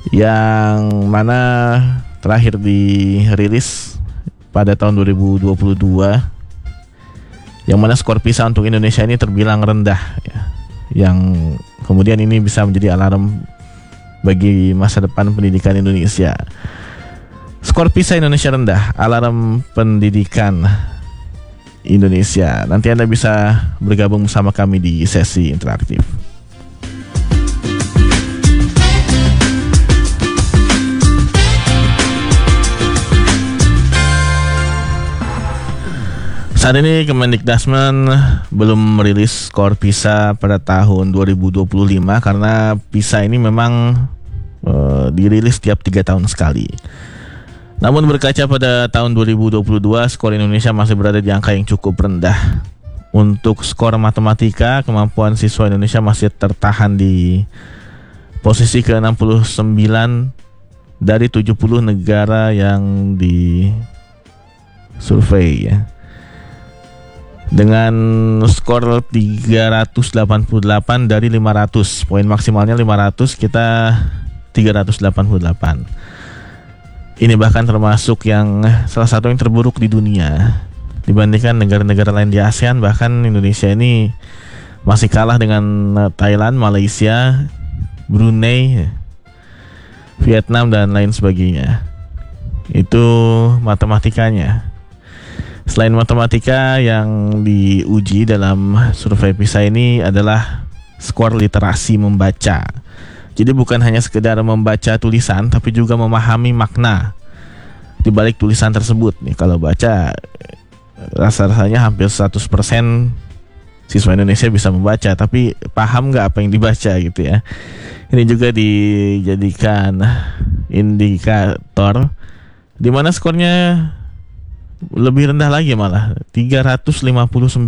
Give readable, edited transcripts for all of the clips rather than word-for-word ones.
yang mana terakhir dirilis pada tahun 2022, yang mana skor PISA untuk Indonesia ini terbilang rendah ya, yang kemudian ini bisa menjadi alarm bagi masa depan pendidikan Indonesia. Skor PISA Indonesia rendah, alarm pendidikan Indonesia. Nanti Anda bisa bergabung bersama kami di sesi interaktif. Saat ini Kemendikbudrismen belum merilis skor PISA pada tahun 2025 karena PISA ini memang dirilis tiap 3 tahun sekali. Namun berkaca pada tahun 2022, skor Indonesia masih berada di angka yang cukup rendah. Untuk skor matematika, kemampuan siswa Indonesia masih tertahan di posisi ke-69 dari 70 negara yang disurvei ya. Dengan skor 388 dari 500, poin maksimalnya 500, kita 388. Ini bahkan termasuk yang salah satu yang terburuk di dunia dibandingkan negara-negara lain di ASEAN. Bahkan Indonesia ini masih kalah dengan Thailand, Malaysia, Brunei, Vietnam dan lain sebagainya. Itu matematikanya. Selain matematika, yang diuji dalam survei PISA ini adalah skor literasi membaca. Jadi bukan hanya sekedar membaca tulisan, tapi juga memahami makna di balik tulisan tersebut. Nih, kalau baca, rasa-rasanya hampir 100% siswa Indonesia bisa membaca, tapi paham nggak apa yang dibaca gitu ya. Ini juga dijadikan indikator di mana skornya lebih rendah lagi, malah 359.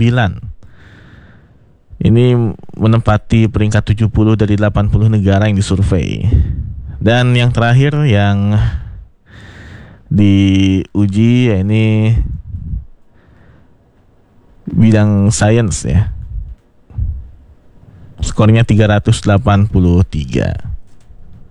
Ini menempati peringkat 70 dari 80 negara yang disurvei. Dan yang terakhir yang diuji ya ini bidang sains ya. Skornya 383.